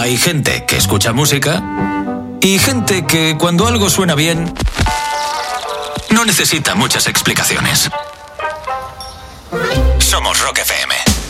Hay gente que escucha música y gente que cuando algo suena bien no necesita muchas explicaciones. Somos Rock FM.